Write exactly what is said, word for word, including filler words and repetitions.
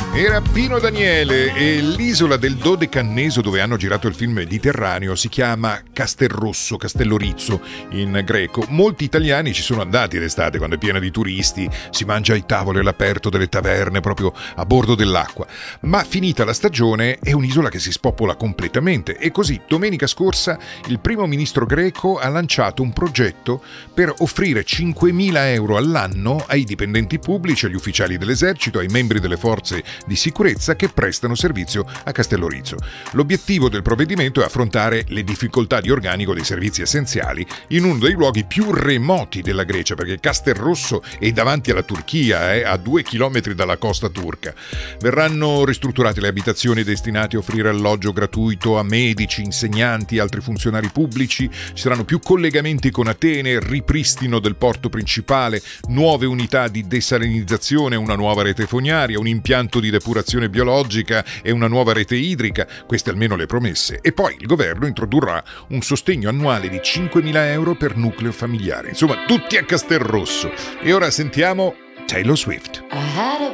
Era Pino Daniele e l'isola del Dodecanneso dove hanno girato il film Mediterraneo si chiama Castelrosso, Castellorizzo in greco. Molti italiani ci sono andati d'estate quando è piena di turisti, si mangia ai tavoli all'aperto delle taverne proprio a bordo dell'acqua. Ma finita la stagione è un'isola che si spopola completamente e così domenica scorsa il primo ministro greco ha lanciato un progetto per offrire cinquemila euro all'anno ai dipendenti pubblici, agli ufficiali dell'esercito, ai membri delle forze di sicurezza che prestano servizio a Castellorizzo. L'obiettivo del provvedimento è affrontare le difficoltà di organico dei servizi essenziali in uno dei luoghi più remoti della Grecia, perché Castelrosso è davanti alla Turchia, eh, a due chilometri dalla costa turca. Verranno ristrutturate le abitazioni destinate a offrire alloggio gratuito a medici, insegnanti e altri funzionari pubblici, ci saranno più collegamenti con Atene, ripristino del porto principale, nuove unità di desalinizzazione, una nuova rete fognaria, un impianto di depurazione biologica e una nuova rete idrica, queste almeno le promesse. E poi il governo introdurrà un sostegno annuale di cinquemila euro per nucleo familiare. Insomma, tutti a Castelrosso. E ora sentiamo Taylor Swift.